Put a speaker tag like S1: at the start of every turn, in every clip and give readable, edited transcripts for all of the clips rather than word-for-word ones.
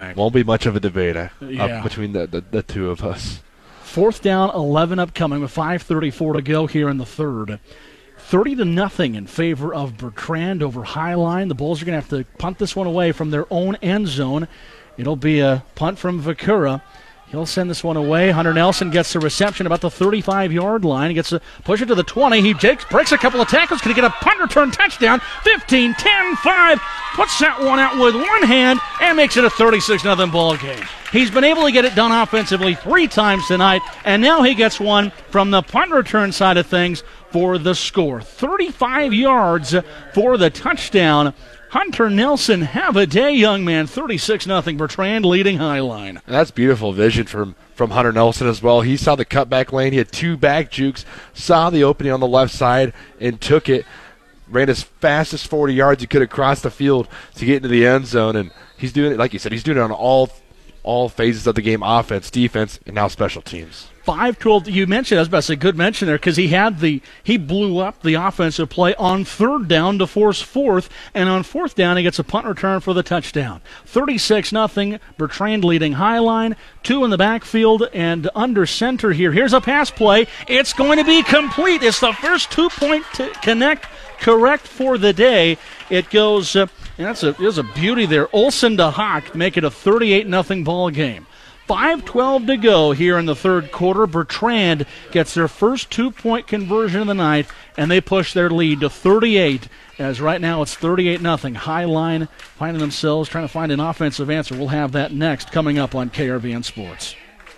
S1: quarterback.
S2: Won't be much of a debate
S1: Yeah.
S2: between the two of us.
S1: 4th down, 11 upcoming with 5:34 to go here in the third. 30-0 in favor of Bertrand over Highline. The Bulls are going to have to punt this one away from their own end zone. It'll be a punt from Vakura. He'll send this one away. Hunter Nelson gets the reception about the 35-yard line. He gets to push it to the 20. He breaks a couple of tackles. Going to get a punt return touchdown. 15, 10, 5. Puts that one out with one hand and makes it a 36-0 ball game. He's been able to get it done offensively 3 times tonight, and now he gets one from the punt return side of things for the score. 35 yards for the touchdown. Hunter Nelson, have a day, young man. 36-0 Bertrand leading Highline.
S2: And that's beautiful vision from Hunter Nelson as well. He saw the cutback lane. He had 2 back jukes, saw the opening on the left side, and took it. Ran as fast as 40 yards he could across the field to get into the end zone. And he's doing it, like you said, he's doing it on all phases of the game, offense, defense, and now special teams.
S1: 5-12, you mentioned, I was about to say good mention there, because he blew up the offensive play on 3rd down to force 4th, and on 4th down he gets a punt return for the touchdown. 36-0, Bertrand leading Highline, 2 in the backfield and under center here. Here's a pass play. It's going to be complete. It's the first 2-point correct for the day. It goes, there's a beauty there. Olsen to Hawk make it a 38-0 ball game. 5:12 to go here in the third quarter. Bertrand gets their first 2-point conversion of the night, and they push their lead to 38, as right now it's 38-0. Highline finding themselves trying to find an offensive answer. We'll have that next coming up on KRVN Sports.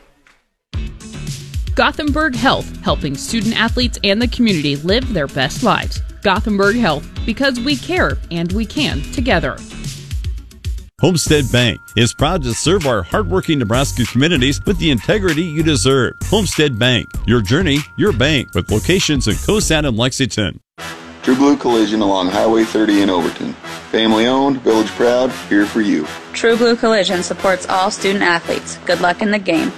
S3: Gothenburg Health, helping student athletes and the community live their best lives. Gothenburg Health, because we care and we can together.
S4: Homestead Bank is proud to serve our hardworking Nebraska communities with the integrity you deserve. Homestead Bank, your journey, your bank, with locations in Cosat and Lexington.
S5: True Blue Collision along Highway 30 in Overton. Family owned, village proud, here for you.
S6: True Blue Collision supports all student athletes. Good luck in the game.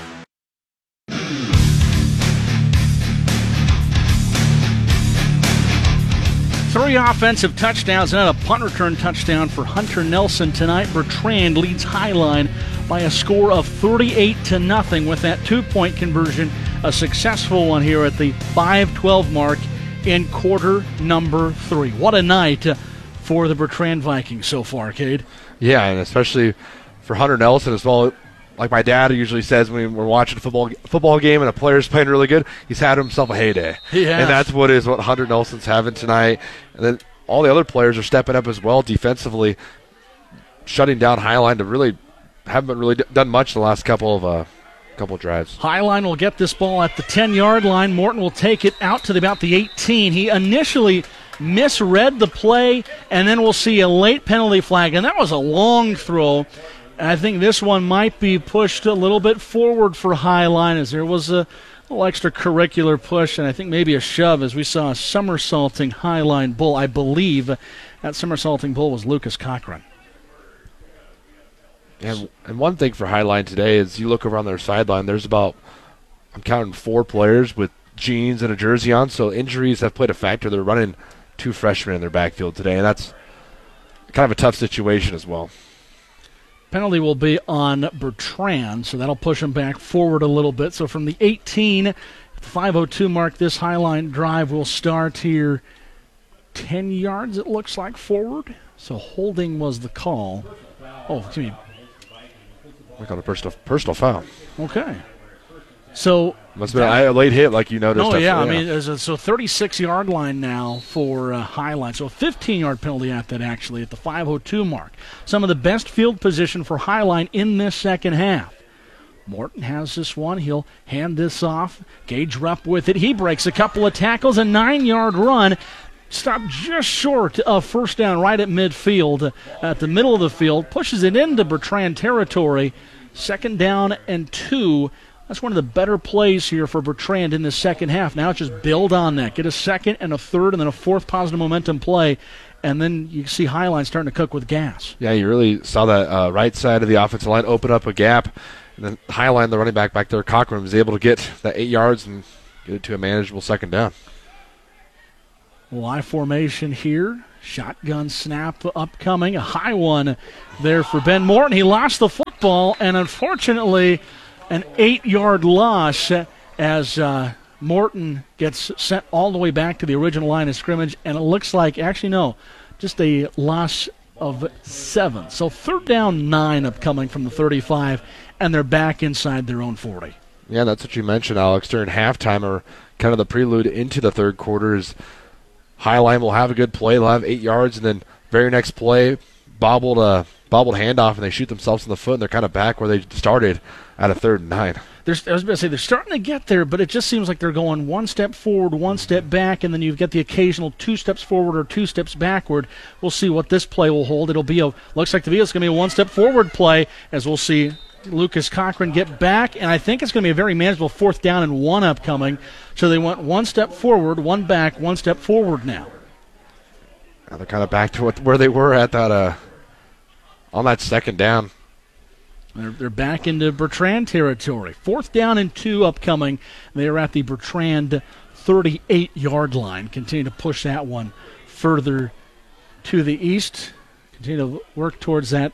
S1: Three offensive touchdowns and a punt return touchdown for Hunter Nelson tonight. Bertrand leads Highline by a score of 38-0 with that 2-point conversion, a successful one here at the 5:12 mark in quarter number 3. What a night for the Bertrand Vikings so far, Cade.
S2: Yeah, and especially for Hunter Nelson as well. Like my dad usually says when we're watching a football game and a player's playing really good, he's had himself a heyday.
S1: Yeah.
S2: And that's what Hunter Nelson's having tonight. And then all the other players are stepping up as well defensively, shutting down Highline to really haven't really done much the last couple of drives.
S1: Highline will get this ball at the 10-yard line. Morton will take it out to about the 18. He initially misread the play, and then we'll see a late penalty flag, and that was a long throw. I think this one might be pushed a little bit forward for Highline, as there was a little extracurricular push, and I think maybe a shove, as we saw a somersaulting Highline bull. I believe that somersaulting bull was Lucas Cochran.
S2: And one thing for Highline today is you look over on their sideline, there's about, I'm counting 4 players with jeans and a jersey on, so injuries have played a factor. They're running 2 freshmen in their backfield today, and that's kind of a tough situation as well.
S1: Penalty will be on Bertrand, so that'll push him back forward a little bit. So from the 18, at the 5:02 mark, this Highline drive will start here 10 yards, it looks like, forward. So holding was the call. Oh, excuse me.
S2: I got a personal foul.
S1: Okay. So
S2: must have been a late hit, like you noticed.
S1: Oh, yeah. I mean, there's a 36-yard line now for Highline. So a 15-yard penalty at that, actually, at the 5:02 mark. Some of the best field position for Highline in this second half. Morton has this one. He'll hand this off. Gage Rupp with it. He breaks a couple of tackles. A 9-yard run. Stopped just short of first down right at midfield, at the middle of the field. Pushes it into Bertrand territory. 2nd down and 2. That's one of the better plays here for Bertrand in the second half. Now it's just build on that. Get a second and a third and then a 4th positive momentum play. And then you see Highline starting to cook with gas.
S2: Yeah, you really saw that right side of the offensive line open up a gap. And then Highline, the running back there, Cochran, was able to get that 8 yards and get it to a manageable 2nd down.
S1: Y formation here. Shotgun snap upcoming. A high one there for Ben Morton. He lost the football. football, and unfortunately an 8-yard loss as Morton gets sent all the way back to the original line of scrimmage, and it looks like, actually no, just a loss of 7. So 3rd down 9 upcoming from the 35, and they're back inside their own 40.
S2: Yeah, that's what you mentioned, Alex. During halftime, or kind of the prelude into the third quarter, is Highline will have a good play. They'll have 8 yards, and then very next play, bobbled handoff, and they shoot themselves in the foot, and they're kind of back where they started at a 3rd and 9.
S1: I was about to say, they're starting to get there, but it just seems like they're going one step forward, one step back, and then you've got the occasional 2 steps forward or 2 steps backward. We'll see what this play will hold. Looks like it's going to be a 1-step forward play, as we'll see Lucas Cochran get back, and I think it's going to be a very manageable 4th down and 1 upcoming. So they went 1 step forward, 1 back, 1 step forward now.
S2: Now they're kind of back to where they were at that on that 2nd down.
S1: They're back into Bertrand territory. 4th down and 2 upcoming. They are at the Bertrand 38-yard line. Continue to push that one further to the east. Continue to work towards that,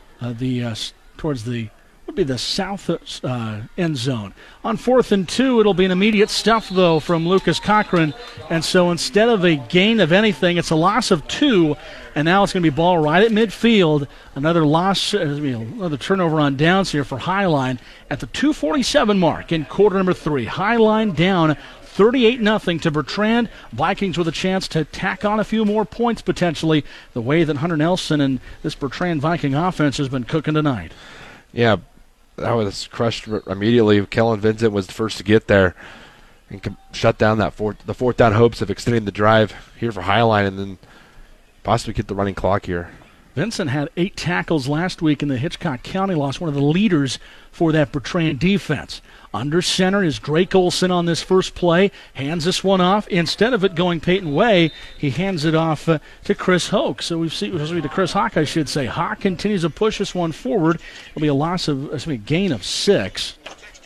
S1: would be the south end zone. On 4th and 2, it'll be an immediate stuff, though, from Lucas Cochran. And so instead of a gain of anything, it's a loss of 2. And now it's going to be ball right at midfield. Another loss, another turnover on downs here for Highline at the 2:47 mark in quarter number 3. Highline down 38-0 to Bertrand. Vikings with a chance to tack on a few more points potentially, the way that Hunter Nelson and this Bertrand Viking offense has been cooking tonight.
S2: Yeah, that was crushed immediately. Kellen Vincent was the first to get there and shut down the 4th down hopes of extending the drive here for Highline and then possibly get the running clock here.
S1: Vincent had 8 tackles last week in the Hitchcock County loss, one of the leaders for that Bertrand defense. Under center is Drake Olson on this first play, hands this one off. Instead of it going Peyton Way, he hands it off to Chris Hoke. So we've seen to Chris Hawk, I should say. Hawk continues to push this one forward. It'll be a gain of 6.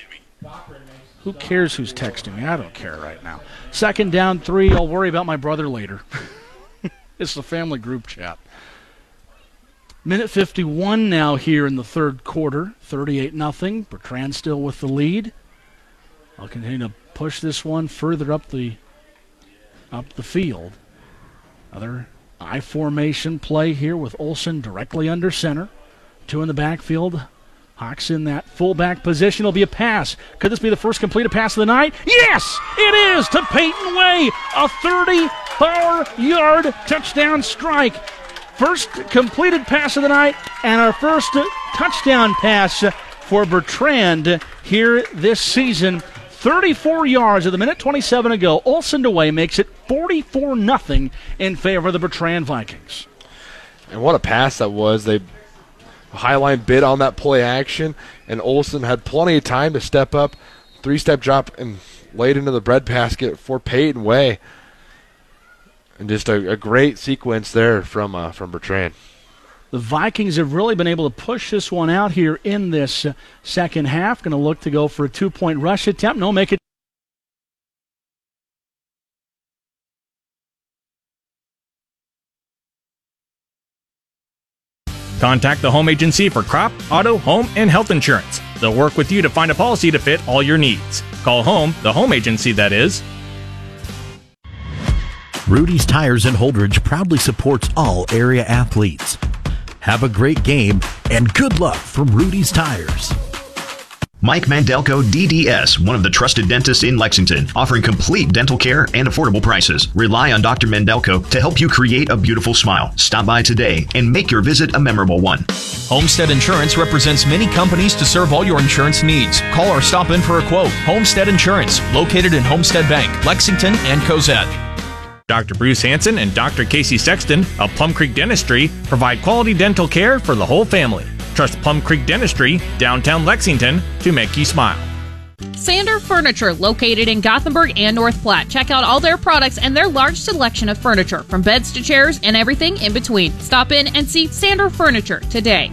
S1: Who cares who's texting me? I don't care right now. 2nd down 3. I'll worry about my brother later. It's the family group chat. Minute 51 now here in the third quarter. 38-0. Bertrand still with the lead. I'll continue to push this one further up the field. Another I formation play here with Olson directly under center. 2 in the backfield. Hawks in that fullback position. It'll be a pass. Could this be the first completed pass of the night? Yes, it is to Peyton Way. A 34-yard touchdown strike. First completed pass of the night and our first touchdown pass for Bertrand here this season. 34 yards at the minute 27 ago. Olson to Way makes it 44-0 in favor of the Bertrand Vikings.
S2: And what a pass that was. Highline bid on that play action, and Olson had plenty of time to step up, 3-step drop, and laid into the breadbasket for Peyton Way. And just a great sequence there from Bertrand.
S1: The Vikings have really been able to push this one out here in this second half. Going to look to go for a 2-point rush attempt. No, make it.
S7: Contact the Home Agency for crop, auto, home, and health insurance. They'll work with you to find a policy to fit all your needs. Call home, the Home Agency, that is.
S8: Rudy's Tires in Holdridge proudly supports all area athletes. Have a great game and good luck from Rudy's Tires.
S9: Mike Mandelko, DDS, one of the trusted dentists in Lexington, offering complete dental care and affordable prices. Rely on Dr. Mandelko to help you create a beautiful smile. Stop by today and make your visit a memorable one.
S10: Homestead Insurance represents many companies to serve all your insurance needs. Call or stop in for a quote. Homestead Insurance, located in Homestead Bank, Lexington, and Cozette.
S7: Dr. Bruce Hansen and Dr. Casey Sexton of Plum Creek Dentistry provide quality dental care for the whole family. Trust Plum Creek Dentistry, downtown Lexington, to make you smile.
S3: Sander Furniture, located in Gothenburg and North Platte. Check out all their products and their large selection of furniture, from beds to chairs and everything in between. Stop in and see Sander Furniture today.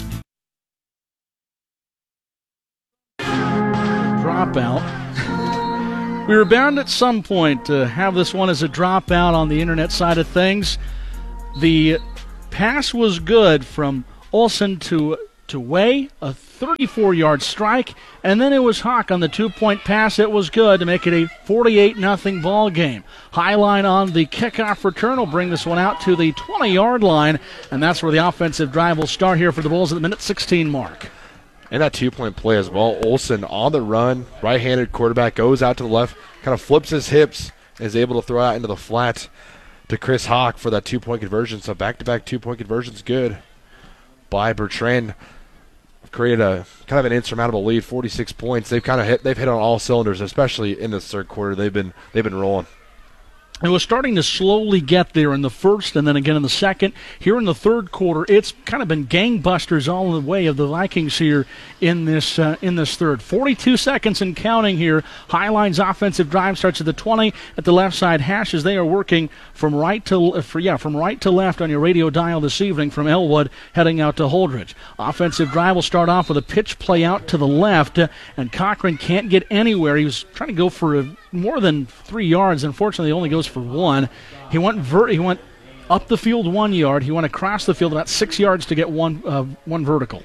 S1: Dropout. We were bound at some point to have this one as a dropout on the internet side of things. The pass was good from Olson to to Way, a 34-yard strike, and then it was Hawk on the 2-point pass. It was good to make it a 48-0 ball game. Highline on the kickoff return will bring this one out to the 20-yard line, and that's where the offensive drive will start here for the Bulls at the minute 16 mark.
S2: And that 2-point play as well. Olsen on the run, right-handed quarterback, goes out to the left, kind of flips his hips, and is able to throw out into the flat to Chris Hawk for that 2-point conversion. So back-to-back 2-point conversions good by Bertrand. Created a kind of an insurmountable lead, 46 points. They've hit on all cylinders, especially in this third quarter. They've been rolling.
S1: It was starting to slowly get there in the first and then again in the second. Here in the third quarter, it's kind of been gangbusters all the way of the Vikings here in this third. 42 seconds and counting here. Highline's offensive drive starts at the 20 at the left side hash as they are working from right to left on your radio dial this evening from Elwood heading out to Holdridge. Offensive drive will start off with a pitch play out to the left, and Cochran can't get anywhere. He was trying to go for more than 3 yards. Unfortunately, he only goes for 1. He went up the field 1 yard. He went across the field about 6 yards to get one vertical.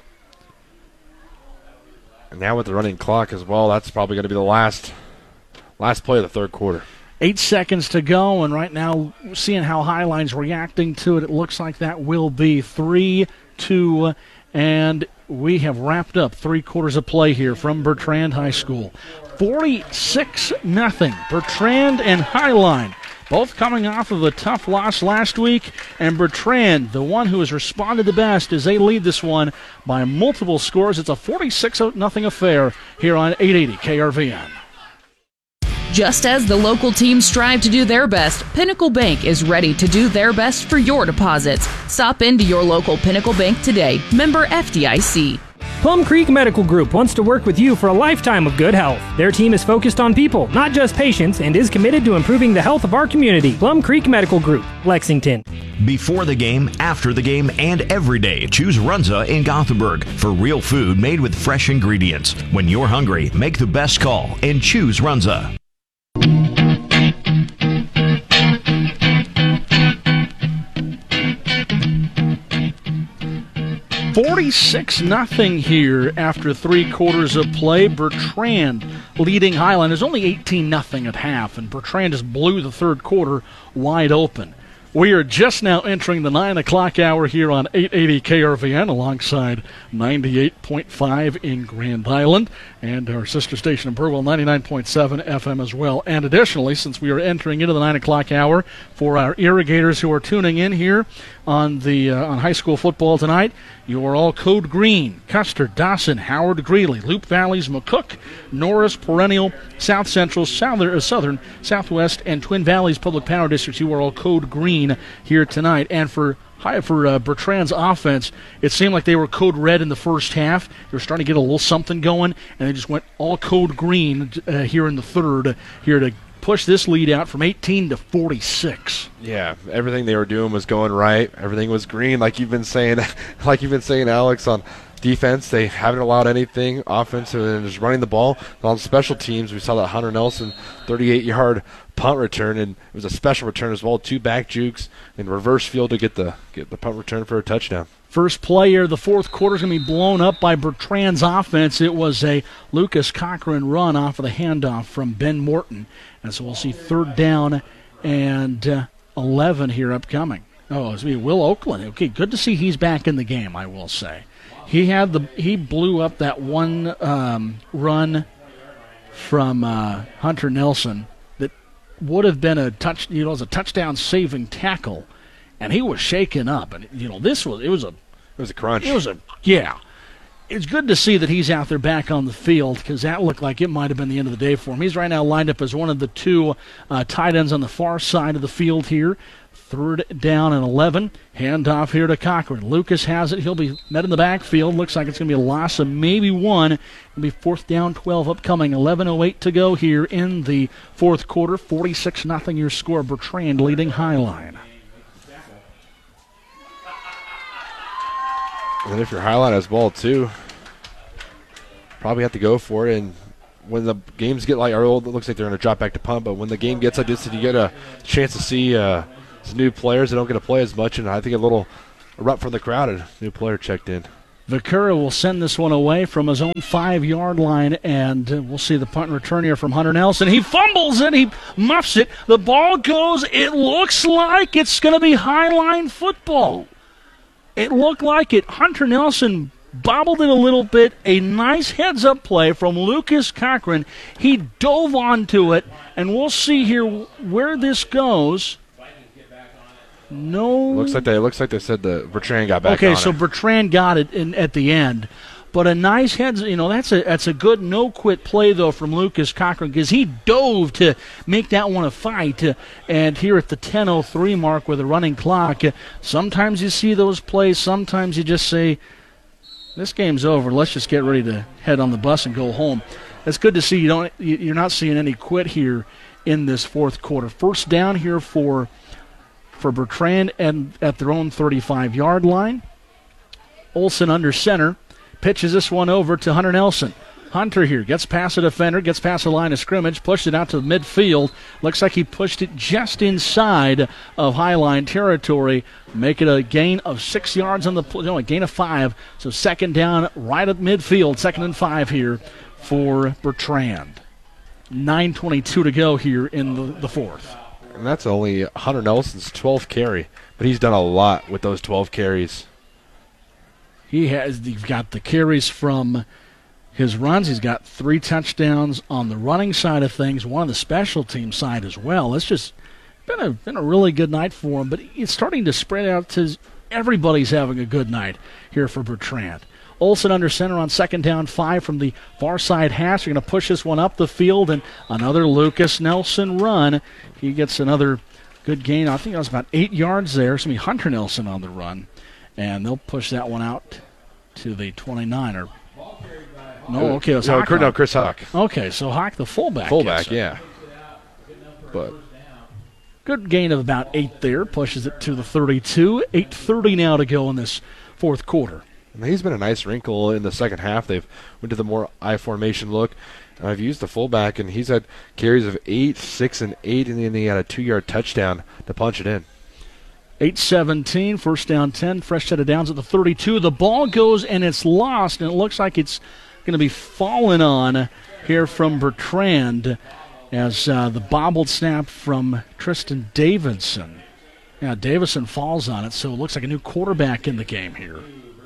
S2: And now with the running clock as well, that's probably going to be the last play of the third quarter.
S1: 8 seconds to go, and right now, seeing how Highline's reacting to it, it looks like that will be 3-2, and we have wrapped up 3 quarters of play here from Bertrand High School. 46-0. Bertrand and Highline both coming off of a tough loss last week, and Bertrand, the one who has responded the best as they lead this one by multiple scores. It's a 46-0 affair here on 880 KRVN.
S3: Just as the local teams strive to do their best, Pinnacle Bank is ready to do their best for your deposits. Stop into your local Pinnacle Bank today. Member FDIC.
S11: Plum Creek Medical Group wants to work with you for a lifetime of good health. Their team is focused on people, not just patients, and is committed to improving the health of our community. Plum Creek Medical Group, Lexington.
S9: Before the game, after the game, and every day, choose Runza in Gothenburg for real food made with fresh ingredients. When you're hungry, make the best call and choose Runza.
S1: 46-0 here after 3 quarters of play. Bertrand leading Highline. There's only 18-0 at half, and Bertrand just blew the third quarter wide open. We are just now entering the 9 o'clock hour here on 880 KRVN alongside 98.5 in Grand Island and our sister station in Burwell, 99.7 FM as well. And additionally, since we are entering into the 9 o'clock hour, for our irrigators who are tuning in here on high school football tonight, you are all code green. Custer, Dawson, Howard, Greeley, Loup Valleys, McCook, Norris, Perennial, South Central, Southern, Southwest, and Twin Valleys Public Power Districts. You are all code green here tonight. And for Bertrand's offense, it seemed like they were code red in the first half. They were starting to get a little something going, and they just went all code green here in the third here to push this lead out from 18 to 46.
S2: Yeah, everything they were doing was going right. Everything was green, like you've been saying, Alex, on defense. They haven't allowed anything offensive and just running the ball. On special teams, we saw that Hunter Nelson 38-yard punt return, and it was a special return as well. 2 back jukes in reverse field to get the punt return for a touchdown.
S1: First play here, the fourth quarter is going to be blown up by Bertrand's offense. It was a Lucas Cochran run off of the handoff from Ben Morton. And so we'll see 3rd down and 11 here upcoming. Oh, it's going to be Will Oakland. Okay, good to see he's back in the game, I will say. He blew up that one run from Hunter Nelson that would have been a touchdown saving tackle, and he was shaken up. And it was a
S2: crunch.
S1: It's good to see that he's out there back on the field, because that looked like it might have been the end of the day for him. He's right now lined up as one of the 2 tight ends on the far side of the field here. 3rd down and 11. Handoff here to Cochran. Lucas has it. He'll be met in the backfield. Looks like it's going to be a loss of maybe 1. It'll be 4th down, 12 upcoming. 11:08 to go here in the fourth quarter. 46-0 your score. Bertrand leading Highline.
S2: And if you're Highline as well, too, probably have to go for it. And when the games get it looks like they're going to drop back to punt, but when the game gets like this, you get a chance to see some new players that don't get to play as much, and I think a little erupt from the crowd. A new player checked in.
S1: Vicura will send this one away from his own 5-yard line, and we'll see the punt and return here from Hunter Nelson. He fumbles it. He muffs it. The ball goes. It looks like it's going to be Highline football. It looked like it. Hunter Nelson bobbled it a little bit. A nice heads-up play from Lucas Cochran. He dove onto it, and we'll see here where this goes. No.
S2: Looks like they said the Bertrand got back.
S1: Okay, so Bertrand got it at the end, but a nice heads. That's a good no-quit play though from Lucas Cochran, because he dove to make that one a fight. And here at the 10:03 mark with a running clock, sometimes you see those plays. Sometimes you just say, "This game's over. Let's just get ready to head on the bus and go home." It's good to see you're not seeing any quit here in this fourth quarter. First down here for Bertrand and at their own 35-yard line. Olson under center. Pitches this one over to Hunter Nelson. Hunter here gets past the defender, gets past the line of scrimmage, pushed it out to midfield. Looks like he pushed it just inside of Highline territory. Make it a gain of 6 yards on a gain of 5. So second down right at midfield, 2nd and 5 here for Bertrand. 9:22 to go here in the fourth.
S2: And that's only Hunter Nelson's 12th carry, but he's done a lot with those 12 carries.
S1: He's got the carries from his runs. He's got 3 touchdowns on the running side of things, one on the special team side as well. It's just been a really good night for him, but it's starting to spread out to everybody's having a good night here for Bertrand. Olson under center on 2nd down 5 from the far side hash. They're going to push this one up the field, and another Lucas Nelson run. He gets another good gain. I think that was about 8 yards there. It's going to be Hunter Nelson on the run, and they'll push that one out to the 29. It was Hawk.
S2: No, Chris Hawk.
S1: Okay, so Hawk, the fullback.
S2: Yeah. But
S1: good gain of about 8 there. Pushes it to the 32. 8:30 now to go in this fourth quarter.
S2: And he's been a nice wrinkle in the second half. They've went to the more I formation look. And I've used the fullback, and he's had carries of 8, 6, and 8, and then he had a 2-yard touchdown to punch it in.
S1: 8:17, first down 10, fresh set of downs at the 32. The ball goes, and it's lost, and it looks like it's going to be fallen on here from Bertrand as the bobbled snap from Tristan Davidson. Yeah, Davison falls on it, so it looks like a new quarterback in the game here.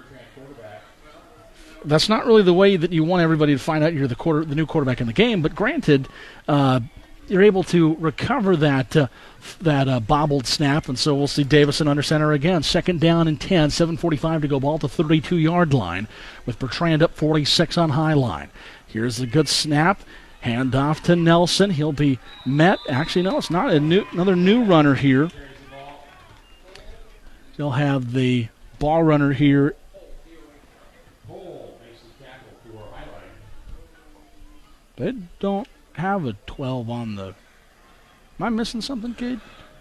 S1: That's not really the way that you want everybody to find out you're the new quarterback in the game, but granted, you're able to recover that bobbled snap, and so we'll see Davison under center again. 2nd down and 10, 7:45 to go, ball at the 32-yard line with Bertrand up 46 on Highline. Here's a good snap. Hand off to Nelson. He'll be met. Actually, no, it's not. Another new runner here. They'll have the ball runner here. They don't have a 12 on the... Am I missing something, Cade?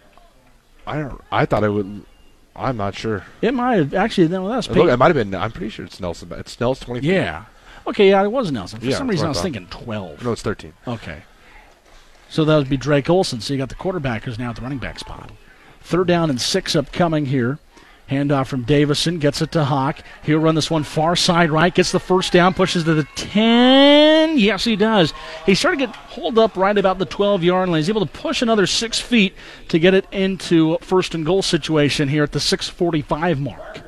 S2: I thought it would... I'm not sure.
S1: It might have... Actually, no, that's...
S2: Look, it might have been... I'm pretty sure it's Nelson. It's Nels 24.
S1: Yeah. Okay, yeah, it was Nelson. For some reason, I was
S2: thought.
S1: thinking 12.
S2: No, it's 13.
S1: Okay. So that would be Drake Olson. So you got the quarterback who's now at the running back spot. 3rd down and 6 upcoming here. Handoff from Davison, gets it to Hawk. He'll run this one far side right, gets the first down, pushes to the 10. Yes, he does. He started to get holed up right about the 12-yard line. He's able to push another 6 feet to get it into 1st and goal situation here at the 6:45 mark.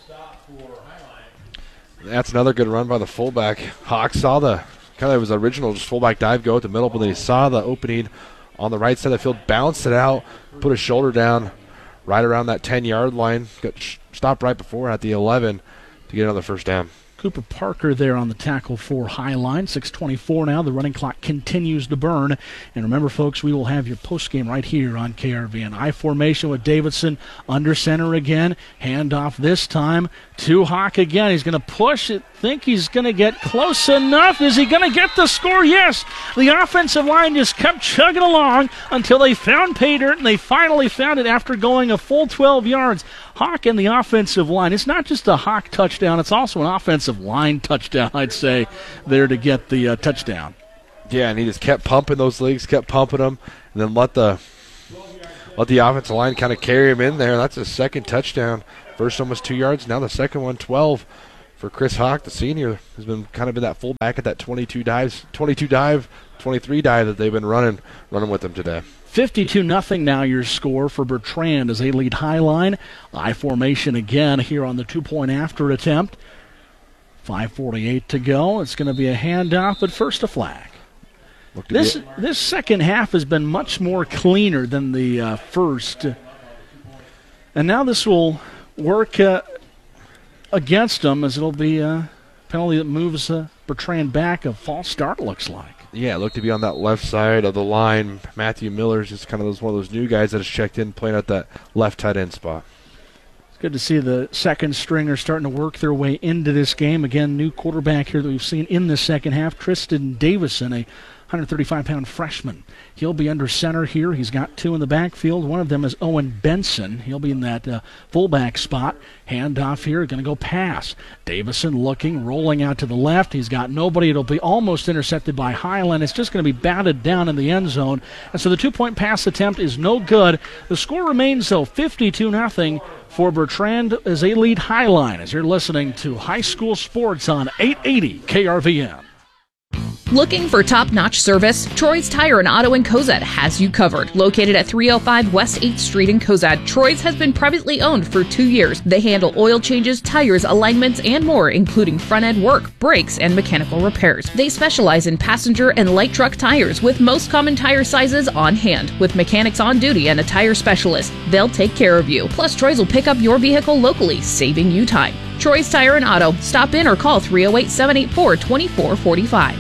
S2: That's another good run by the fullback. Hawk saw the kind of his original just fullback dive go at the middle, but then he saw the opening on the right side of the field, bounced it out, put his shoulder down right around that 10-yard line. Got stopped right before at the 11 to get another first down.
S1: Cooper Parker there on the tackle for Highline. 6:24 now. The running clock continues to burn. And remember, folks, we will have your postgame right here on KRVN. I formation with Davidson under center again. Handoff this time to Hawk again. He's going to push it. Think he's going to get close enough. Is he going to get the score? Yes. The offensive line just kept chugging along until they found pay dirt, and they finally found it after going a full 12 yards. Hawk and the offensive line. It's not just a Hawk touchdown. It's also an offensive line touchdown, I'd say, there to get the touchdown.
S2: Yeah, and he just kept pumping those legs, kept pumping them, and then let the offensive line kind of carry him in there. That's his second touchdown. First one was 2 yards. Now the second one, 12 for Chris Hawk, the senior, has been kind of been that fullback at that 23 dive that they've been running with him today.
S1: 52-0 now your score for Bertrand as they lead Highline. I formation again here on the 2-point after attempt. 5:48 to go. It's going to be a handoff, but first a flag. This second half has been much more cleaner than the first. And now this will work against them, as it'll be a penalty that moves Bertrand back. A false start, looks like.
S2: Yeah, it looked to be on that left side of the line. Matthew Miller's just kind of one of those new guys that has checked in, playing at that left tight end spot.
S1: It's good to see the second stringers starting to work their way into this game. Again, new quarterback here that we've seen in the second half, Tristan Davison, a 135-pound freshman. He'll be under center here. He's got two in the backfield. One of them is Owen Benson. He'll be in that fullback spot. Handoff here, going to go pass. Davison looking, rolling out to the left. He's got nobody. It'll be almost intercepted by Highland. It's just going to be batted down in the end zone. And so the 2-point pass attempt is no good. The score remains, though, 52-0 for Bertrand as they lead Highline, as you're listening to High School Sports on 880 KRVN.
S3: Looking for top-notch service? Troy's Tire and Auto in Cozad has you covered. Located at 305 West 8th Street in Cozad, Troy's has been privately owned for 2 years. They handle oil changes, tires, alignments, and more, including front-end work, brakes, and mechanical repairs. They specialize in passenger and light truck tires with most common tire sizes on hand. With mechanics on duty and a tire specialist, they'll take care of you. Plus, Troy's will pick up your vehicle locally, saving you time. Troy's Tire and Auto. Stop in or call 308-784-2445.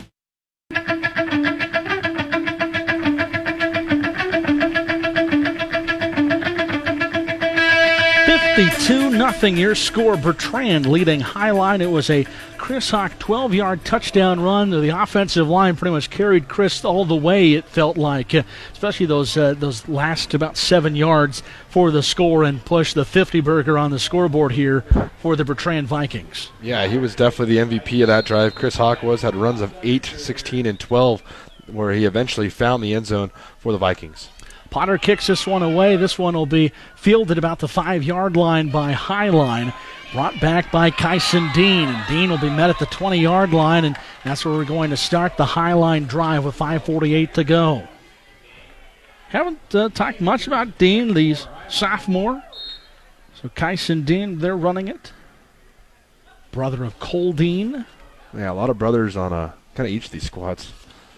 S1: 52-0 your score. Bertrand leading Highline. It was a Chris Hawk 12-yard touchdown run. The offensive line pretty much carried Chris all the way, it felt like, especially those last about 7 yards for the score, and push the 50-burger on the scoreboard here for the Bertrand Vikings.
S2: Yeah, he was definitely the MVP of that drive. Chris Hawk had runs of 8, 16, and 12, where he eventually found the end zone for the Vikings.
S1: Potter kicks this one away. This one will be fielded about the 5-yard line by Highline. Brought back by Kyson Dean. And Dean will be met at the 20-yard line, and that's where we're going to start the Highline drive with 5:48 to go. Haven't talked much about Dean, the sophomore. So Kyson Dean, they're running it. Brother of Cole Dean.
S2: Yeah, a lot of brothers on kind of each of these squads.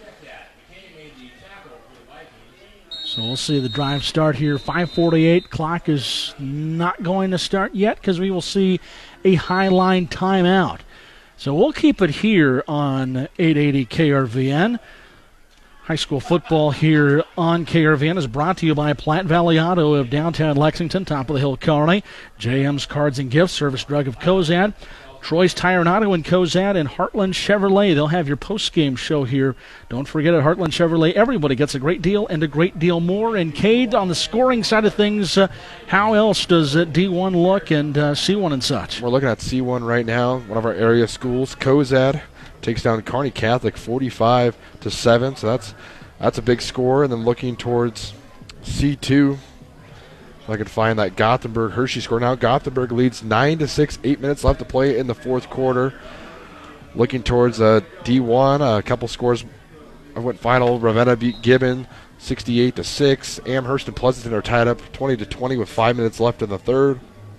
S1: So we'll see the drive start here. 5:48. Clock is not going to start yet because we will see a Highline timeout. So we'll keep it here on 880 KRVN. High school football here on KRVN is brought to you by Platte Valley Auto of downtown Lexington, top of the hill Kearney, JM's Cards and Gifts, Service Drug of Cozad, Troy's Tire and Auto in Cozad, and Heartland Chevrolet. They'll have your post-game show here. Don't forget, at Heartland Chevrolet, everybody gets a great deal and a great deal more. And Cade, on the scoring side of things, how else does D1 look and C1 and such?
S2: We're looking at C1 right now, one of our area schools. Cozad takes down Kearney Catholic 45-7, so that's a big score. And then looking towards C2, if I can find that Gothenburg-Hershey score. Now Gothenburg leads 9-6, 8 minutes left to play in the fourth quarter. Looking towards D1, a couple scores went final. Ravenna beat Gibbon 68-6. Amherst and Pleasanton are tied up 20-20 with 5 minutes left in the third.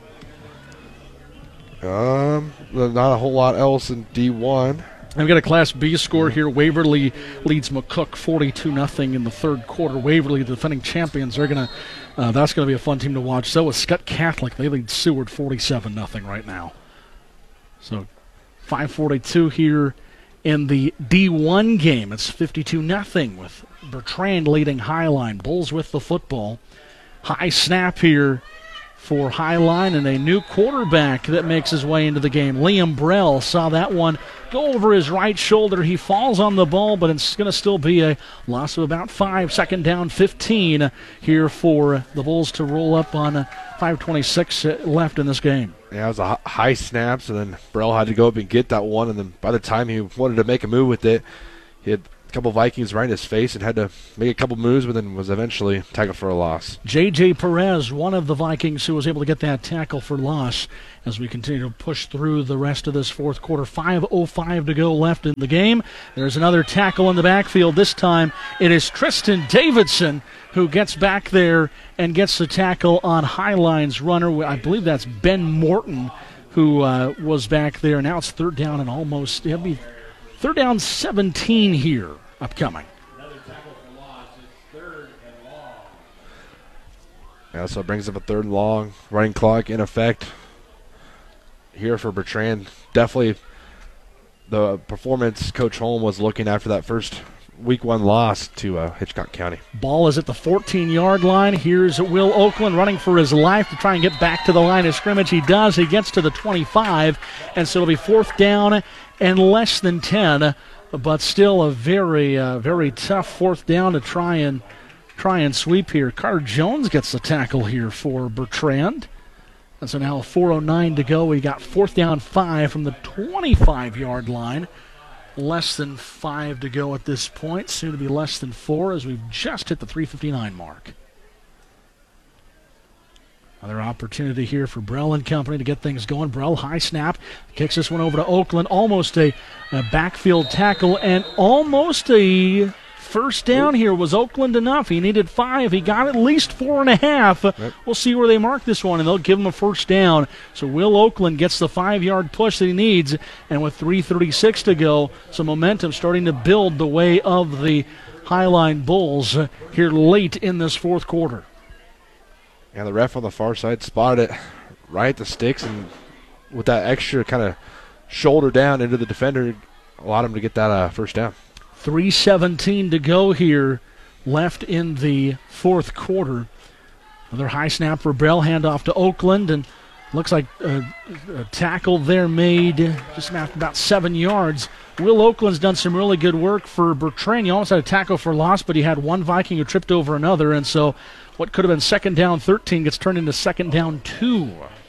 S2: Not a whole lot else in D1.
S1: I've got a Class B score here. Waverly leads McCook 42-0 in the third quarter. Waverly, the defending champions, are going to that's going to be a fun team to watch. So is Scott Catholic. They lead Seward 47-0 right now. So 5:42 here in the D1 game. It's 52-0 with Bertrand leading Highline. Bulls with the football. High snap here for Highline, and a new quarterback that makes his way into the game. Liam Brell saw that one go over his right shoulder. He falls on the ball, but it's going to still be a loss of about 5. Second down, 15 here for the Bulls to roll up on 5:26 left in this game.
S2: Yeah, it was a high snap, so then Brell had to go up and get that one, and then by the time he wanted to make a move with it, he had couple Vikings right in his face and had to make a couple moves, but then was eventually tackled for a loss.
S1: J.J. Perez, one of the Vikings who was able to get that tackle for loss as we continue to push through the rest of this fourth quarter. 5:05 to go left in the game. There's another tackle in the backfield. This time it is Tristan Davidson who gets back there and gets the tackle on Highline's runner. I believe that's Ben Morton who was back there. Now it's third down and almost, it'll be third down 17 here upcoming.
S2: Yeah, so it brings up a third and long. Running clock in effect here for Bertrand. Definitely the performance Coach Holm was looking after that first Week 1 loss to Hitchcock County.
S1: Ball is at the 14-yard line. Here's Will Oakland running for his life to try and get back to the line of scrimmage. He does. He gets to the 25, and so it'll be fourth down and less than 10, but still a very, very tough fourth down to try and sweep here. Carter Jones gets the tackle here for Bertrand. And so now 4:09 to go. We got fourth down 5 from the 25-yard line. Less than 5 to go at this point. Soon to be less than 4 as we've just hit the 3:59 mark. Another opportunity here for Brell and company to get things going. Brell, high snap, kicks this one over to Oakland. Almost a backfield tackle and almost a first down here. Was Oakland enough? He needed 5. He got at least 4.5. Yep. We'll see where they mark this one, and they'll give him a first down. So Will Oakland gets the 5-yard push that he needs, and with 3:36 to go, some momentum starting to build the way of the Highline Bulls here late in this fourth quarter.
S2: Yeah, the ref on the far side spotted it right at the sticks, and with that extra kind of shoulder down into the defender, allowed him to get that first down.
S1: 3:17 to go here left in the fourth quarter. Another high snap for Brell, handoff to Oakland, and looks like a tackle there made just about 7 yards. Will Oakland's done some really good work for Bertrand. He almost had a tackle for loss, but he had one Viking who tripped over another, and so what could have been second down 13 gets turned into second down 2.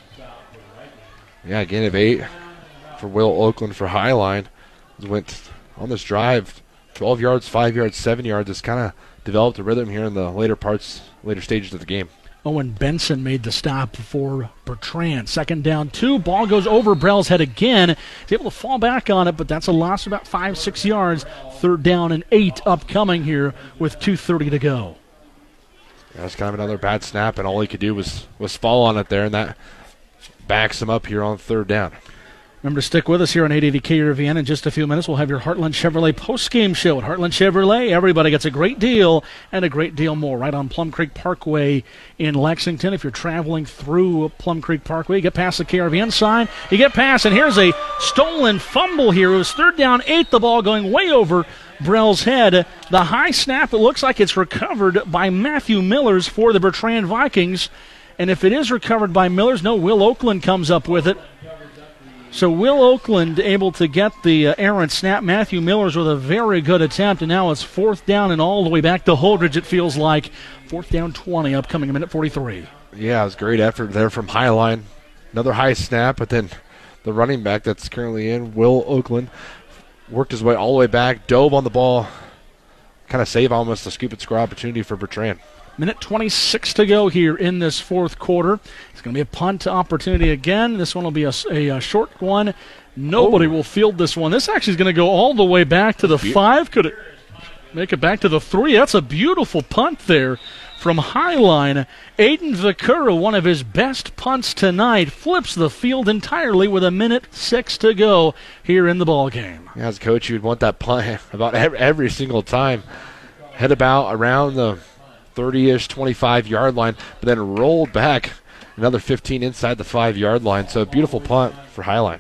S2: Yeah, gain of 8 for Will Oakland for Highline. Went on this drive 12 yards, 5 yards, 7 yards. It's kind of developed a rhythm here in the later stages of the game.
S1: Owen Benson made the stop for Bertrand. Second down 2. Ball goes over Brell's head again. He's able to fall back on it, but that's a loss of about 5-6 yards. Third down and 8 upcoming here with 2:30 to go.
S2: Yeah, that's kind of another bad snap, and all he could do was fall on it there, and that backs him up here on third down.
S1: Remember to stick with us here on 880 KRVN. In just a few minutes, we'll have your Heartland Chevrolet post-game show. At Heartland Chevrolet, everybody gets a great deal and a great deal more right on Plum Creek Parkway in Lexington. If you're traveling through Plum Creek Parkway, you get past the KRVN sign, you get past, and here's a stolen fumble here. It was third down 8, the ball going way over Brell's head. The high snap, it looks like it's recovered by Matthew Millers for the Bertrand Vikings. And if it is recovered by Millers, no, Will Oakland comes up with it. So Will Oakland able to get the errant snap. Matthew Millers with a very good attempt, and now it's fourth down and all the way back to Holdridge, it feels like. Fourth down 20, upcoming a minute 43.
S2: Yeah, it was a great effort there from Highline. Another high snap, but then the running back that's currently in, Will Oakland, worked his way all the way back, dove on the ball, kind of save almost a scoop and score opportunity for Bertrand.
S1: Minute 26 to go here in this fourth quarter. It's going to be a punt opportunity again. This one will be a short one. Nobody will field this one. This actually is going to go all the way back to the 5. Could it make it back to the 3? That's a beautiful punt there from Highline. Aiden Vicura, one of his best punts tonight, flips the field entirely with a minute 6 to go here in the ball game.
S2: Yeah, as a coach, you'd want that punt about every single time. Head about around the 30-ish, 25-yard line, but then rolled back another 15 inside the 5-yard line. So a beautiful punt for Highline.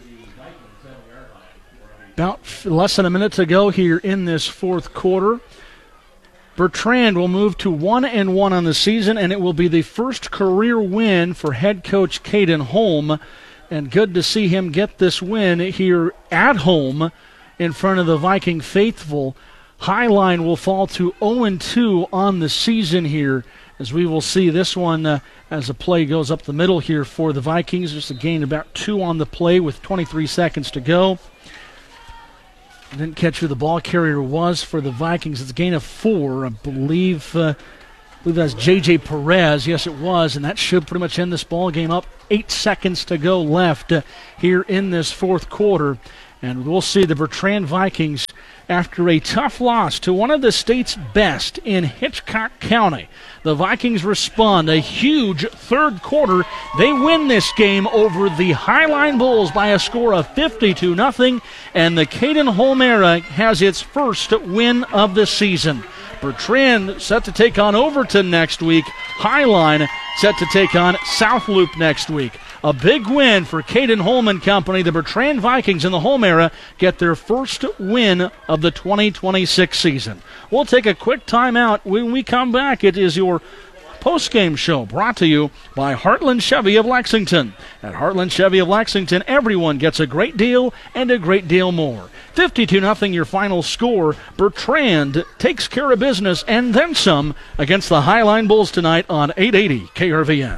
S1: About less than a minute to go here in this fourth quarter. Bertrand will move to 1-1 on the season, and it will be the first career win for head coach Caden Holm. And good to see him get this win here at home in front of the Viking faithful. Highline will fall to 0-2 on the season here, as we will see this one as the play goes up the middle here for the Vikings. Just a gain about 2 on the play with 23 seconds to go. I didn't catch who the ball carrier was for the Vikings. It's a gain of 4. I believe that's J.J. Perez. Yes, it was, and that should pretty much end this ball game up. 8 seconds to go left here in this fourth quarter. And we'll see the Bertrand Vikings, after a tough loss to one of the state's best in Hitchcock County. The Vikings respond. A huge third quarter. They win this game over the Highline Bulls by a score of 52-0, and the Caden-Holm era has its first win of the season. Bertrand set to take on Overton next week. Highline set to take on South Loop next week. A big win for Caden-Holm and company. The Bertrand Vikings in the home era get their first win of the 2026 season. We'll take a quick timeout. When we come back, it is your post-game show brought to you by Heartland Chevy of Lexington. At Heartland Chevy of Lexington, everyone gets a great deal and a great deal more. 52-0 your final score. Bertrand takes care of business and then some against the Highline Bulls tonight on 880 KRVN.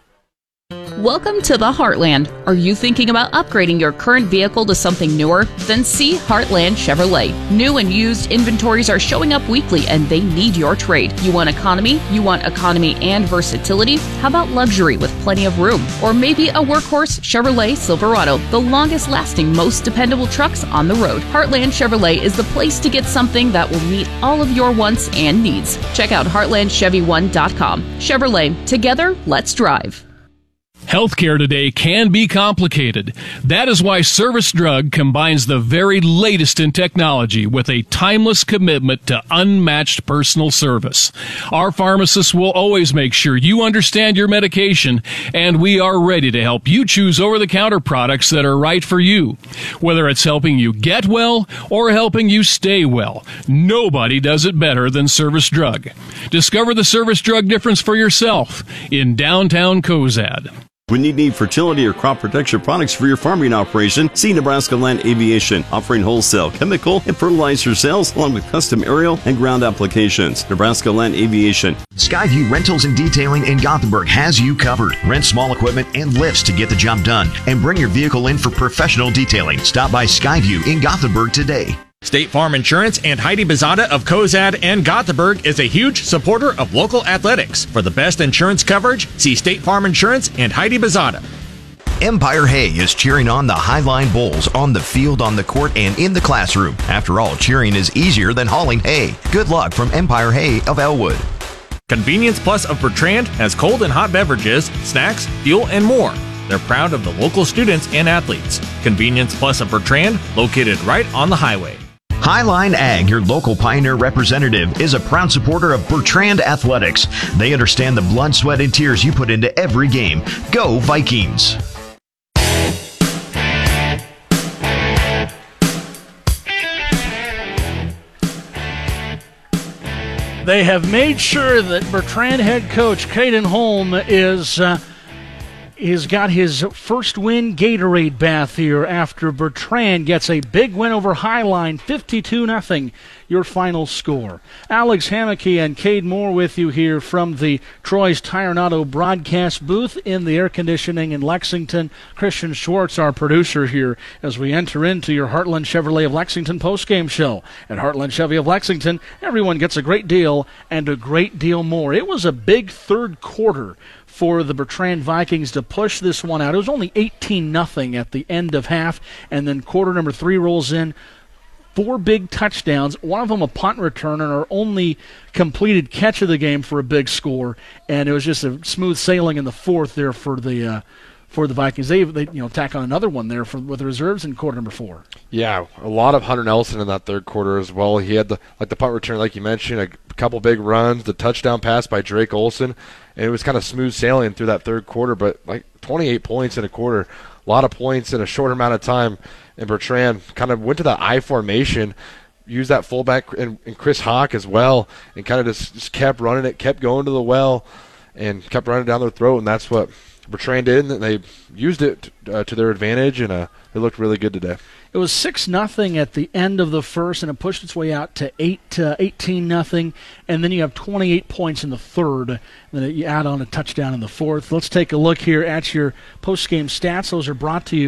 S3: Welcome to the Heartland. Are you thinking about upgrading your current vehicle to something newer? Then see Heartland Chevrolet. New and used inventories are showing up weekly and they need your trade. You want economy? You want economy and versatility? How about luxury with plenty of room? Or maybe a workhorse Chevrolet Silverado, the longest lasting, most dependable trucks on the road. Heartland Chevrolet is the place to get something that will meet all of your wants and needs. Check out heartlandchevy1.com. Chevrolet, together, let's drive.
S12: Healthcare today can be complicated. That is why Service Drug combines the very latest in technology with a timeless commitment to unmatched personal service. Our pharmacists will always make sure you understand your medication, and we are ready to help you choose over-the-counter products that are right for you. Whether it's helping you get well or helping you stay well, nobody does it better than Service Drug. Discover the Service Drug difference for yourself in downtown Cozad.
S13: When you need fertility or crop protection products for your farming operation, see Nebraska Land Aviation, offering wholesale chemical and fertilizer sales along with custom aerial and ground applications. Nebraska Land Aviation.
S9: Skyview Rentals and Detailing in Gothenburg has you covered. Rent small equipment and lifts to get the job done, and bring your vehicle in for professional detailing. Stop by Skyview in Gothenburg today.
S7: State Farm Insurance and Heidi Bezada of Cozad and Gothenburg is a huge supporter of local athletics. For the best insurance coverage, see State Farm Insurance and Heidi Bezada.
S9: Empire Hay is cheering on the Highline Bulls on the field, on the court, and in the classroom. After all, cheering is easier than hauling hay. Good luck from Empire Hay of Elwood.
S7: Convenience Plus of Bertrand has cold and hot beverages, snacks, fuel, and more. They're proud of the local students and athletes. Convenience Plus of Bertrand, located right on the highway.
S9: Highline Ag, your local Pioneer representative, is a proud supporter of Bertrand Athletics. They understand the blood, sweat, and tears you put into every game. Go Vikings!
S1: They have made sure that Bertrand head coach Caden-Holm is got his first win Gatorade bath here after Bertrand gets a big win over Highline, 52-0, your final score. Alex Hammocky and Cade Moore with you here from the Troy's Tire and Auto broadcast booth in the air conditioning in Lexington. Christian Schwartz, our producer here, as we enter into your Heartland Chevrolet of Lexington postgame show. At Heartland Chevy of Lexington, everyone gets a great deal and a great deal more. It was a big third quarter for the Bertrand Vikings to push this one out. It was only 18-0 at the end of half, and then quarter number 3 rolls in. 4 big touchdowns, one of them a punt return, and our only completed catch of the game for a big score. And it was just a smooth sailing in the fourth there for the Vikings. They tack on another one there with the reserves in quarter number 4.
S2: Yeah, a lot of Hunter Nelson in that third quarter as well. He had the punt return, like you mentioned, a couple big runs, the touchdown pass by Drake Olson, and it was kind of smooth sailing through that third quarter. But like 28 points in a quarter, a lot of points in a short amount of time. And Bertrand kind of went to that I formation, used that fullback and Chris Hawk as well, and kind of just kept running it, kept going to the well, and kept running down their throat. And that's what Bertrand did, and they used it to their advantage, and they looked really good today.
S1: It was 6-0 at the end of the first, and it pushed its way out to 18-0, and then you have 28 points in the third, and then you add on a touchdown in the fourth. Let's take a look here at your post-game stats. Those are brought to you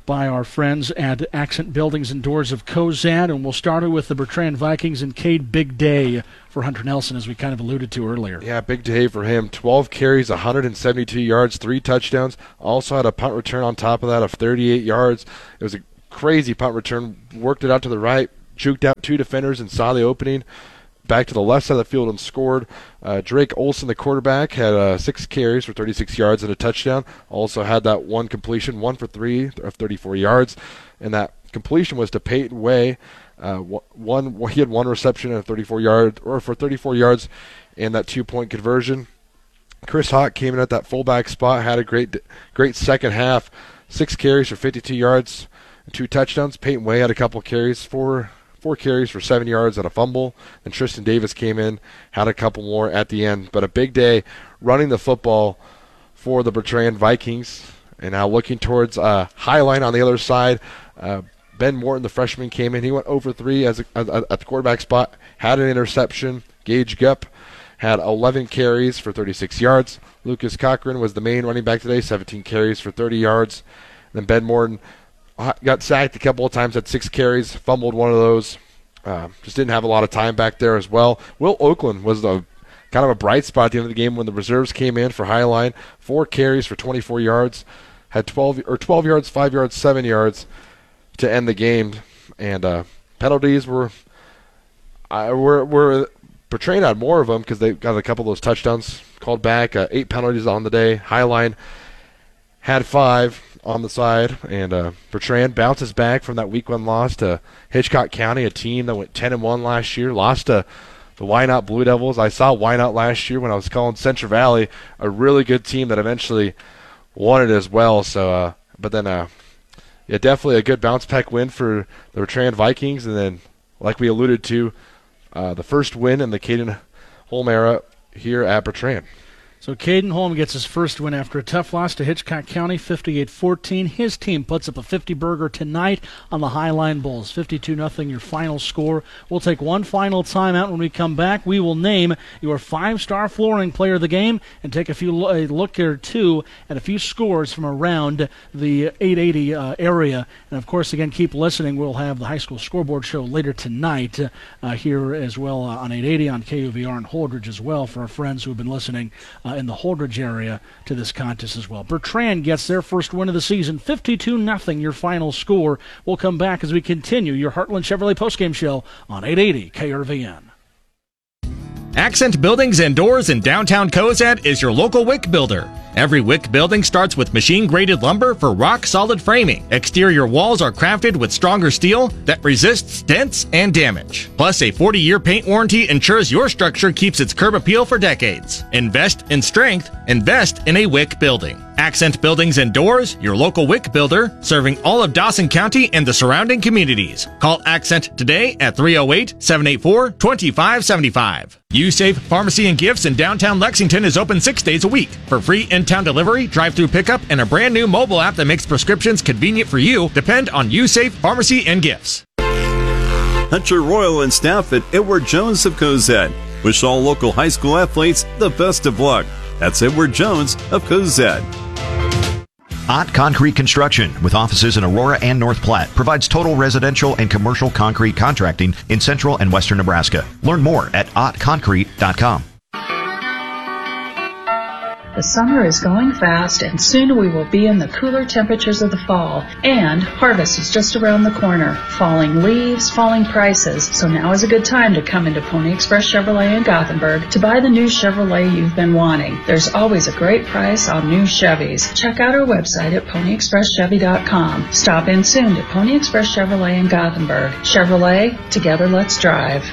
S1: by our friends at Accent Buildings and Doors of Cozad, and we'll start it with the Bertrand Vikings and Cade. Big day for Hunter Nelson, as we kind of alluded to earlier.
S2: Yeah, big day for him. 12 carries, 172 yards, 3 touchdowns. Also had a punt return on top of that of 38 yards. It was a crazy punt return. Worked it out to the right, juked out 2 defenders and saw the opening. Back to the left side of the field and scored. Drake Olson, the quarterback, had 6 carries for 36 yards and a touchdown. Also had that one completion, 1 for 3 of 34 yards. And that completion was to Peyton Way. He had 1 reception and 34 yards and that 2-point conversion. Chris Hawk came in at that fullback spot, had a great second half. 6 carries for 52 yards and 2 touchdowns. Peyton Way had a couple carries, 4 carries for 7 yards and a fumble. And Tristan Davis came in, had a couple more at the end. But a big day running the football for the Bertrand Vikings. And now looking towards Highline on the other side. Ben Morton, the freshman, came in. He went over 3 at the quarterback spot, had an interception. Gage Gupp had 11 carries for 36 yards. Lucas Cochran was the main running back today, 17 carries for 30 yards. And then Ben Morton got sacked a couple of times, had 6 carries, fumbled one of those. Just didn't have a lot of time back there as well. Will Oakland was kind of a bright spot at the end of the game when the reserves came in for Highline. 4 carries for 24 yards, had 12 yards, 5 yards, 7 yards to end the game. And penalties were Bertrand had more of them because they got a couple of those touchdowns called back. 8 penalties on the day. Highline had 5 on the side, and Bertrand bounces back from that week 1 loss to Hitchcock County, a team that went 10-1 last year, lost to the Wynot Blue Devils. I saw Wynot last year when I was calling Central Valley, a really good team that eventually won it as well. So, definitely a good bounce back win for the Bertrand Vikings, and then, like we alluded to, the first win in the Caden Holm era here at Bertrand.
S1: So Caden Holm gets his first win after a tough loss to Hitchcock County, 58-14. His team puts up a 50-burger tonight on the Highline Bulls. 52-0 your final score. We'll take one final timeout. When we come back, we will name your 5-star flooring player of the game and take a look or two at a few scores from around the 880 area. And, of course, again, keep listening. We'll have the high school scoreboard show later tonight here as well on 880 on KUVR and Holdridge as well for our friends who have been listening in the Holdridge area to this contest as well. Bertrand gets their first win of the season, 52-0 your final score. We'll come back as we continue your Heartland Chevrolet postgame show on 880 KRVN.
S7: Accent Buildings and Doors in downtown Cozad is your local WIC builder. Every WIC building starts with machine-graded lumber for rock-solid framing. Exterior walls are crafted with stronger steel that resists dents and damage. Plus, a 40-year paint warranty ensures your structure keeps its curb appeal for decades. Invest in strength. Invest in a WIC building. Accent Buildings and Doors, your local WIC builder, serving all of Dawson County and the surrounding communities. Call Accent today at 308-784-2575. USafe Pharmacy and Gifts in downtown Lexington is open 6 days a week. For free in-town delivery, drive-through pickup, and a brand new mobile app that makes prescriptions convenient for you, depend on USafe Pharmacy and Gifts.
S13: Hunter Royal and staff at Edward Jones of Cozad wish all local high school athletes the best of luck. That's Edward Jones of Cozad.
S9: Ott Concrete Construction, with offices in Aurora and North Platte, provides total residential and commercial concrete contracting in central and western Nebraska. Learn more at ottconcrete.com.
S14: The summer is going fast, and soon we will be in the cooler temperatures of the fall. And harvest is just around the corner. Falling leaves, falling prices. So now is a good time to come into Pony Express Chevrolet in Gothenburg to buy the new Chevrolet you've been wanting. There's always a great price on new Chevys. Check out our website at ponyexpresschevy.com. Stop in soon to Pony Express Chevrolet in Gothenburg. Chevrolet, together let's drive.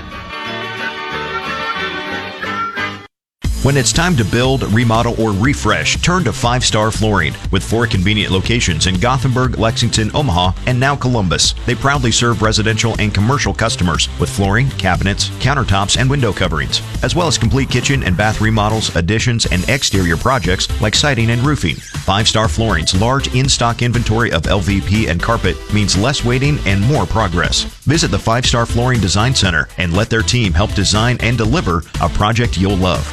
S9: When it's time to build, remodel, or refresh, turn to 5-Star Flooring. With 4 convenient locations in Gothenburg, Lexington, Omaha, and now Columbus. They proudly serve residential and commercial customers with flooring, cabinets, countertops, and window coverings, as well as complete kitchen and bath remodels, additions, and exterior projects like siding and roofing. 5-Star Flooring's large in-stock inventory of LVP and carpet means less waiting and more progress. Visit the 5-Star Flooring Design Center and let their team help design and deliver a project you'll love.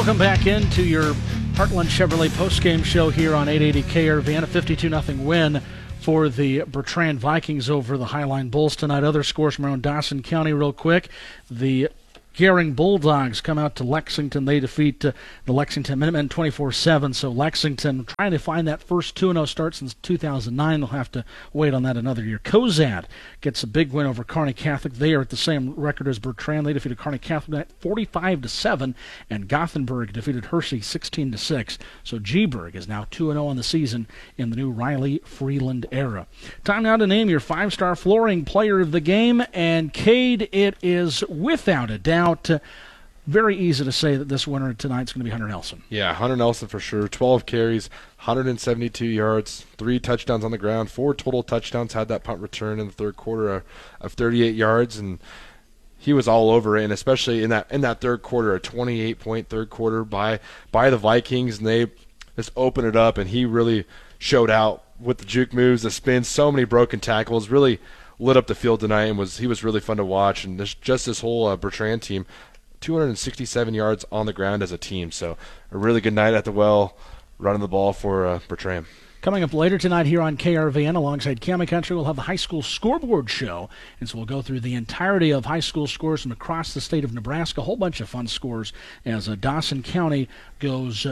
S1: Welcome back into your Heartland Chevrolet postgame show here on 880 KRVN. A 52-0 win for the Bertrand Vikings over the Highline Bulls tonight. Other scores from around Dawson County real quick. The Gering Bulldogs come out to Lexington. They defeat the Lexington Minutemen 24-7. So Lexington trying to find that first 2-0 start since 2009. They'll have to wait on that another year. Cozad gets a big win over Kearney Catholic. They are at the same record as Bertrand. They defeated Kearney Catholic 45-7, and Gothenburg defeated Hershey 16-6. So G-Burg is now 2-0 on the season in the new Riley Freeland era. Time now to name your 5-star flooring player of the game, and Cade, it is without a doubt very easy to say that this winner tonight is going to be Hunter Nelson.
S2: Yeah, Hunter Nelson for sure. 12 carries, 172 yards, 3 touchdowns on the ground, 4 total touchdowns. Had that punt return in the third quarter of 38 yards, and he was all over it. And especially in that third quarter, a 28-point third quarter by the Vikings, and they just opened it up. And he really showed out with the juke moves, the spins, so many broken tackles. Really lit up the field tonight, and he was really fun to watch. And this whole Bertrand team, 267 yards on the ground as a team. So a really good night at the well, running the ball for Bertrand.
S1: Coming up later tonight here on KRVN alongside Cammie Country, we'll have the high school scoreboard show. And so we'll go through the entirety of high school scores from across the state of Nebraska. A whole bunch of fun scores as Dawson County goes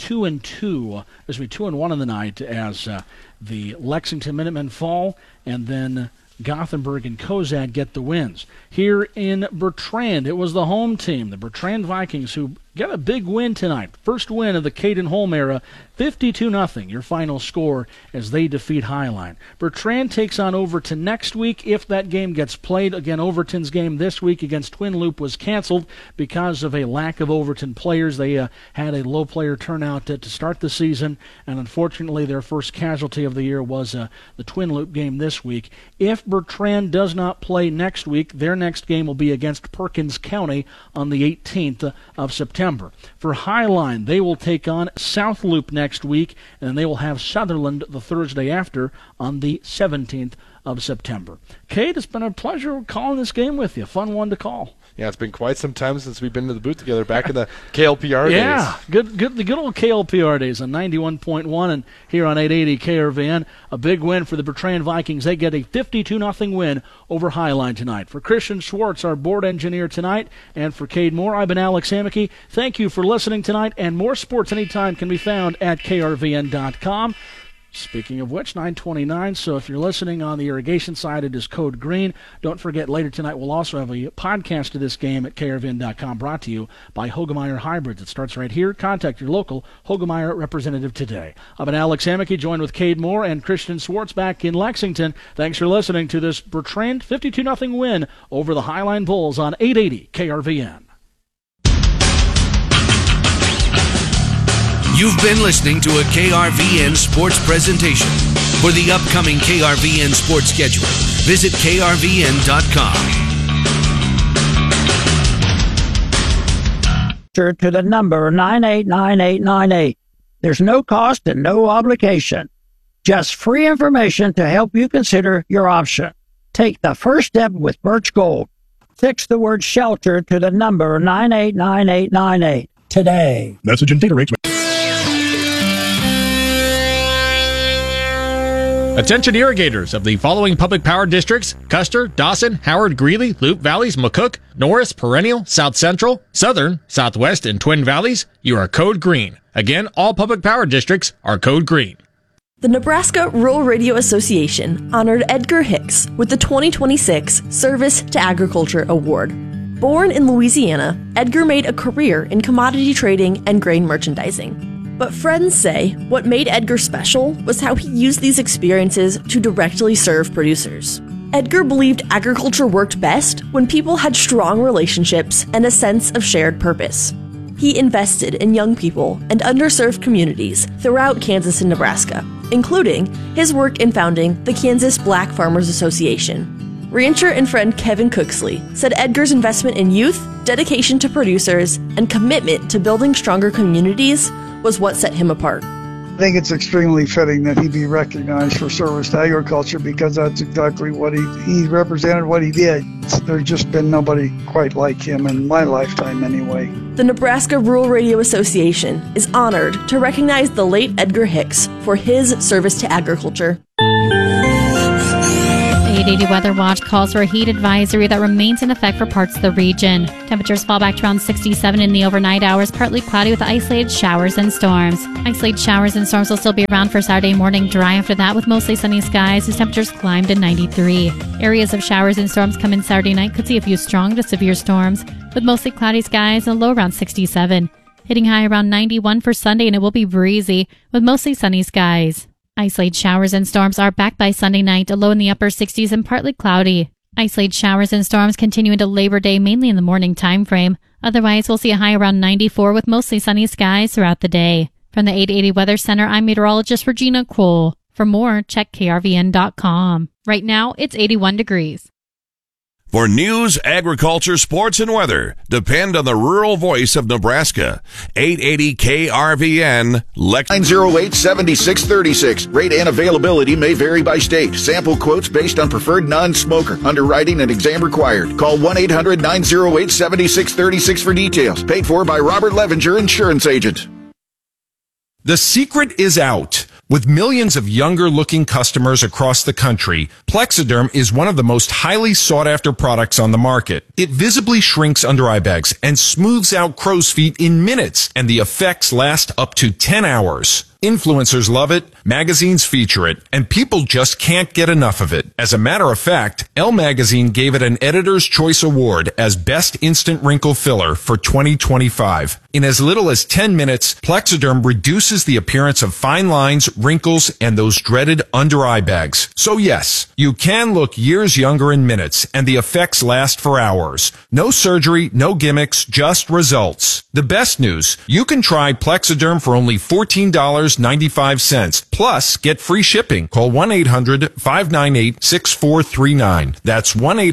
S1: 2-2. There's going to be 2-1 in the night as the Lexington Minutemen fall, and then Gothenburg and Cozad get the wins. Here in Bertrand, it was the home team, the Bertrand Vikings, who got a big win tonight. First win of the Caden Holm era, 52-0, your final score as they defeat Highline. Bertrand takes on Overton next week if that game gets played. Again, Overton's game this week against Twin Loop was canceled because of a lack of Overton players. They had a low player turnout to start the season, and unfortunately their first casualty of the year was the Twin Loop game this week. If Bertrand does not play next week, their next game will be against Perkins County on the 18th of September. For Highline, they will take on South Loop next week, and they will have Sutherland the Thursday after on the 17th of September. Kate, it's been a pleasure calling this game with you. Fun one to call.
S2: Yeah, it's been quite some time since we've been to the booth together back in the KLPR days.
S1: Yeah, the good old KLPR days on 91.1 and here on 880 KRVN. A big win for the Bertrand Vikings. They get a 52-0 win over Highline tonight. For Christian Schwartz, our board engineer tonight, and for Cade Moore, I've been Alex Hammocky. Thank you for listening tonight, and more sports anytime can be found at krvn.com. Speaking of which, 9:29, so if you're listening on the irrigation side, it is Code Green. Don't forget, later tonight we'll also have a podcast of this game at krvn.com brought to you by Hogemeyer Hybrids. It starts right here. Contact your local Hogemeyer representative today. I've been Alex Hammocky, joined with Cade Moore and Christian Schwartz back in Lexington. Thanks for listening to this Bertrand 52-0 win over the Highline Bulls on 880 KRVN.
S15: You've been listening to a KRVN sports presentation. For the upcoming KRVN sports schedule, visit krvn.com.
S16: To the number 989898. There's no cost and no obligation. Just free information to help you consider your option. Take the first step with Birch Gold. Text the word shelter to the number 989898 today.
S17: Message and data rates.
S7: Attention irrigators of the following public power districts: Custer, Dawson, Howard, Greeley, Loup Valleys, McCook, Norris, Perennial, South Central, Southern, Southwest, and Twin Valleys. You are Code Green. Again, all public power districts are Code Green.
S18: The Nebraska Rural Radio Association honored Edgar Hicks with the 2026 Service to Agriculture Award. Born in Louisiana, Edgar made a career in commodity trading and grain merchandising. But friends say what made Edgar special was how he used these experiences to directly serve producers. Edgar believed agriculture worked best when people had strong relationships and a sense of shared purpose. He invested in young people and underserved communities throughout Kansas and Nebraska, including his work in founding the Kansas Black Farmers Association. Rancher and friend Kevin Cooksley said Edgar's investment in youth, dedication to producers, and commitment to building stronger communities was what set him apart.
S17: I think it's extremely fitting that he be recognized for service to agriculture, because that's exactly what he represented, what he did. There's just been nobody quite like him in my lifetime anyway.
S18: The Nebraska Rural Radio Association is honored to recognize the late Edgar Hicks for his service to agriculture.
S19: 880 Weather Watch calls for a heat advisory that remains in effect for parts of the region. Temperatures fall back to around 67 in the overnight hours, partly cloudy with isolated showers and storms. Isolated showers and storms will still be around for Saturday morning, dry after that with mostly sunny skies as temperatures climb to 93. Areas of showers and storms come in Saturday night could see a few strong to severe storms with mostly cloudy skies and a low around 67. Hitting high around 91 for Sunday, and it will be breezy with mostly sunny skies. Isolated showers and storms are back by Sunday night, a low in the upper 60s and partly cloudy. Isolated showers and storms continue into Labor Day, mainly in the morning time frame. Otherwise, we'll see a high around 94 with mostly sunny skies throughout the day. From the 880 Weather Center, I'm meteorologist Regina Cole. For more, check krvn.com. Right now, it's 81 degrees.
S20: For news, agriculture, sports, and weather, depend on the rural voice of Nebraska. 880 KRVN, Lexington.
S21: 908-7636. Rate and availability may vary by state. Sample quotes based on preferred non-smoker. Underwriting and exam required. Call 1-800-908-7636 for details. Paid for by Robert Levenger, insurance agent.
S22: The secret is out. With millions of younger-looking customers across the country, Plexiderm is one of the most highly sought-after products on the market. It visibly shrinks under-eye bags and smooths out crow's feet in minutes, and the effects last up to 10 hours. Influencers love it, magazines feature it, and people just can't get enough of it. As a matter of fact, Elle Magazine gave it an Editor's Choice Award as Best Instant Wrinkle Filler for 2025. In as little as 10 minutes, Plexiderm reduces the appearance of fine lines, wrinkles, and those dreaded under-eye bags. So yes, you can look years younger in minutes, and the effects last for hours. No surgery, no gimmicks, just results. The best news, you can try Plexiderm for only $14.95, plus get free shipping. Call 1-800-598-6439. That's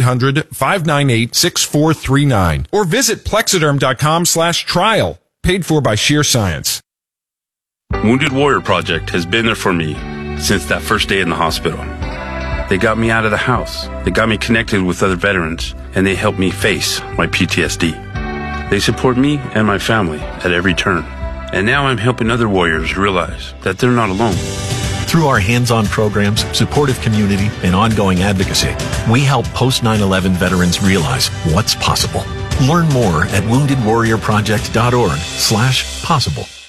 S22: 1-800-598-6439. Or visit plexiderm.com/trial. Paid for by Sheer Science.
S23: Wounded Warrior Project has been there for me since that first day in the hospital. They got me out of the house. They got me connected with other veterans, and they helped me face my PTSD. They support me and my family at every turn. And now I'm helping other warriors realize that they're not alone.
S8: Through our hands-on programs, supportive community, and ongoing advocacy, we help post-9/11 veterans realize what's possible. Learn more at woundedwarriorproject.org/possible.